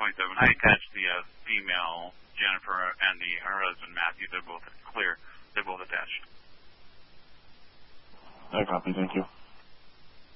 I attached the female, Jennifer, and her husband, Matthew. They're both clear. They're both attached. No copy, thank you.